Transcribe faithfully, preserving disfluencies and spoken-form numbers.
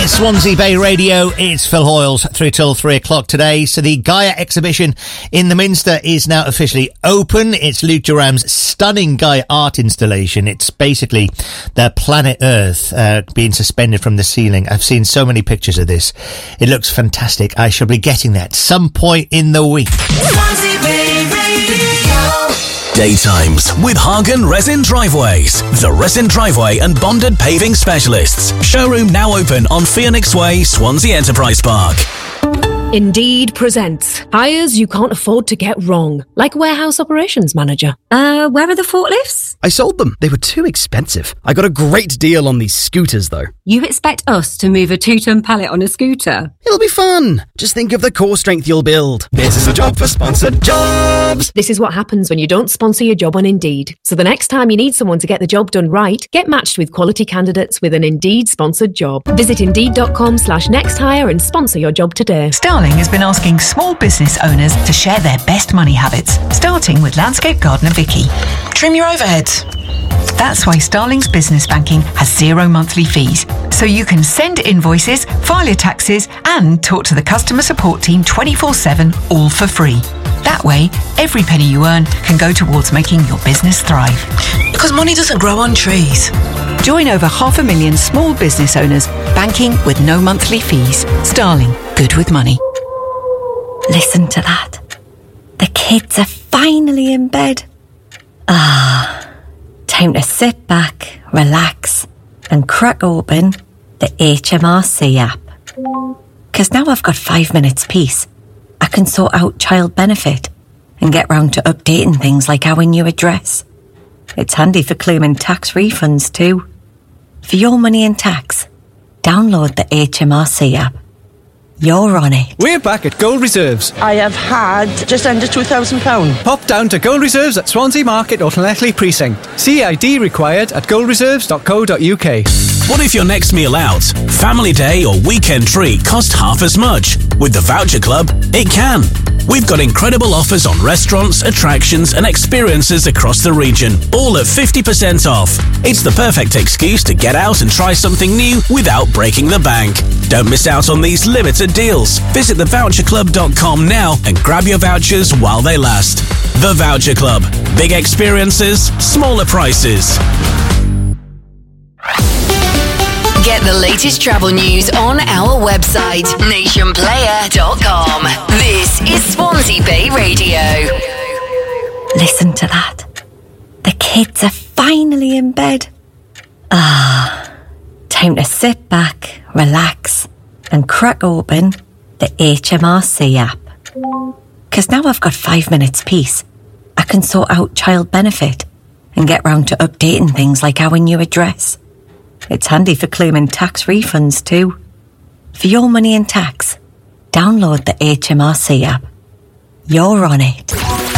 Swansea Bay Radio, it's Phil Hoyles through till three o'clock today. So the Gaia exhibition in the Minster is now officially open. It's Luke Durham's stunning Gaia art installation. It's basically the planet Earth uh, being suspended from the ceiling. I've seen so many pictures of this. It looks fantastic. I shall be getting that some point in the week. Swansea Bay Radio. Daytimes with Hagen Resin Driveways, the resin driveway and bonded paving specialists. Showroom now open on Phoenix Way, Swansea Enterprise Park. Indeed presents hires you can't afford to get wrong, like warehouse operations manager. Uh, where are the forklifts? I sold them. They were too expensive. I got a great deal on these scooters, though. You expect us to move a two-ton pallet on a scooter? It'll be fun. Just think of the core strength you'll build. This is a job for sponsored jobs. This is what happens when you don't sponsor your job on Indeed. So the next time you need someone to get the job done right, get matched with quality candidates with an Indeed sponsored job. Visit indeed.com slash next hire and sponsor your job today. Starling has been asking small business owners to share their best money habits, starting with landscape gardener Vicky. Trim your overheads. That's why Starling's Business Banking has zero monthly fees, so you can send invoices, file your taxes, and talk to the customer support team twenty-four seven, all for free. That way, every penny you earn can go towards making your business thrive. Because money doesn't grow on trees. Join over half a million small business owners banking with no monthly fees. Starling, good with money. Listen to that. The kids are finally in bed. Ah, time to sit back, relax, and crack open the H M R C app. Because now I've got five minutes peace. I can sort out child benefit and get round to updating things like our new address. It's handy for claiming tax refunds too. For your money and tax, download the H M R C app. You're on it. We're back at Gold Reserves. I have had just under two thousand pounds. Pop down to Gold Reserves at Swansea Market or Llanelli Precinct. C I D required at gold reserves dot co dot uk. What if your next meal out, family day or weekend treat cost half as much? With the Voucher Club, it can. We've got incredible offers on restaurants, attractions and experiences across the region, all at fifty percent off. It's the perfect excuse to get out and try something new without breaking the bank. Don't miss out on these limited deals. Visit the voucher club dot com now and grab your vouchers while they last. The Voucher Club. Big experiences, smaller prices. Get the latest travel news on our website, nation player dot com. This is Swansea Bay Radio. Listen to that. The kids are finally in bed. Ah, time to sit back, relax, and crack open the H M R C app. Because now I've got five minutes peace. I can sort out child benefit and get round to updating things like our new address. It's handy for claiming tax refunds too. For your money and tax, download the H M R C app. You're on it.